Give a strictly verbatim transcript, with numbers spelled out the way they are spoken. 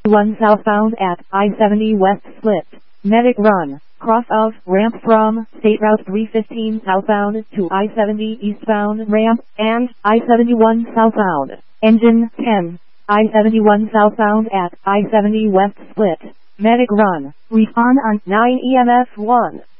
one southbound at I seventy West split. Medic run. Cross of ramp from State Route three fifteen southbound to I seventy eastbound ramp and I seventy-one southbound. Engine ten. I seventy-one southbound at I seventy West split. Medic run. Respond on nine E M S one.